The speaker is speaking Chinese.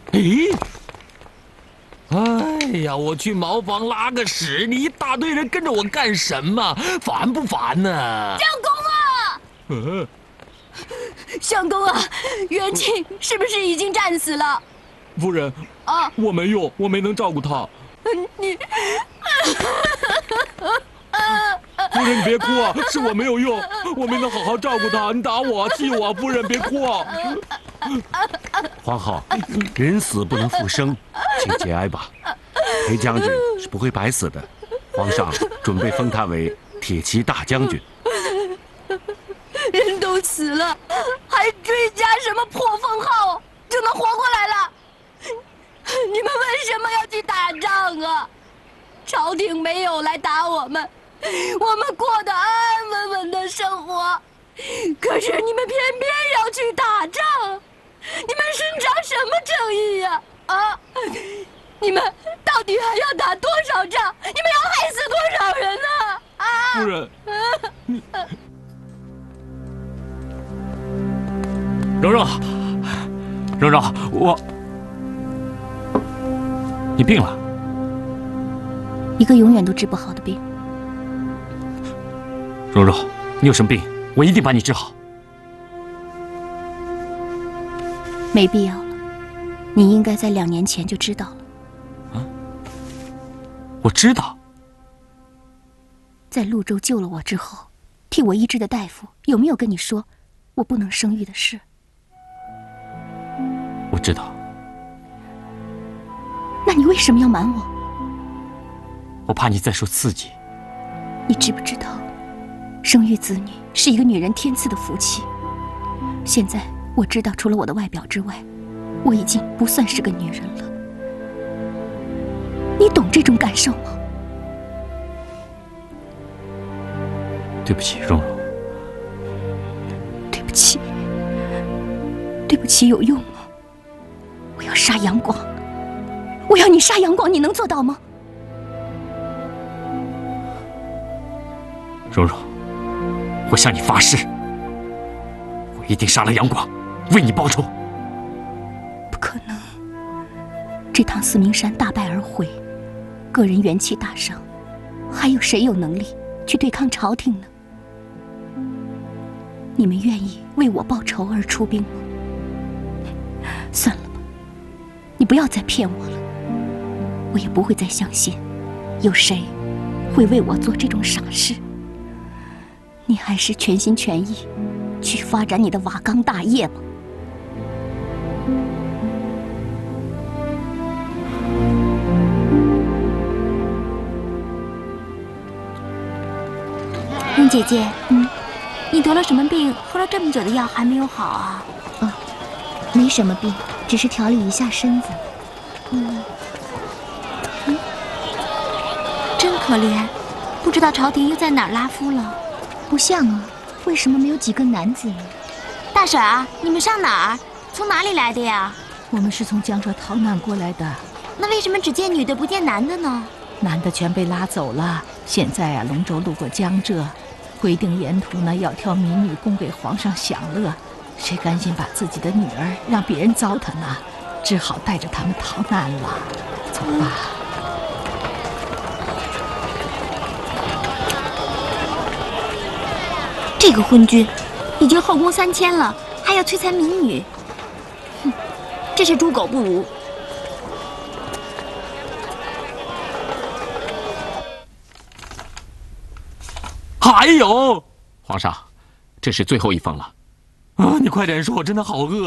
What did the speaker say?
咦，哎呀，我去茅房拉个屎，你一大堆人跟着我干什么？烦不烦呢？ 相公啊！相公啊，元庆是不是已经战死了？ 夫人， 啊， 我没用，我没能照顾他。 你， 夫人，你别哭啊，是我没有用，我没能好好照顾他。你打我，气我，夫人别哭啊。 皇后，人死不能复生，请节哀吧。裴将军是不会白死的，皇上准备封他为铁骑大将军。 人都死了，还追加什么破封号就能活过来了？你们为什么要去打仗啊？朝廷没有来打我们，我们过得安安稳稳的生活，可是你们偏偏要去打仗，你们伸张什么正义呀？啊！你们到底还要打多少仗？你们要害死多少人呢？啊！ 夫人， 蓉蓉，蓉蓉，你病了。 一个永远都治不好的病。 蓉蓉，你有什么病？我一定把你治好。 没必要了，你应该在2年前就知道了。 啊？我知道。 在潞州救了我之后，替我医治的大夫有没有跟你说我不能生育的事？ 我知道。 那你为什么要瞒我？ 我怕你再受刺激。 你知不知道，生育子女是一个女人天赐的福气。现在我知道，除了我的外表之外，我已经不算是个女人了。你懂这种感受吗？ 对不起，蓉蓉。 对不起，对不起，有用吗？我要杀杨广，我要你杀杨广，你能做到吗？ 蓉蓉，我向你发誓，我一定杀了杨广，为你报仇。 不可能，这趟四明山大败而回，个人元气大伤，还有谁有能力去对抗朝廷呢？你们愿意为我报仇而出兵吗？算了吧，你不要再骗我了，我也不会再相信有谁会为我做这种傻事。你还是全心全意去发展你的瓦岗大业吧。 蓉姐姐，你得了什么病？喝了这么久的药还没有好啊？ 没什么病，只是调理一下身子。 真可怜，不知道朝廷又在哪儿拉夫了。 不像啊，为什么没有几个男子？ 大婶儿，你们上哪儿？从哪里来的呀？ 我们是从江浙逃难过来的。 那为什么只见女的不见男的呢？ 男的全被拉走了。现在啊，龙舟路过江浙，规定沿途呢要挑民女供给皇上享乐。谁甘心把自己的女儿让别人糟蹋呢？只好带着他们逃难了。走吧。 这个昏君，已经后宫3000了，还要摧残民女，哼，真是猪狗不如。 还有，皇上，这是最后一封了。 啊，你快点说，我真的好饿。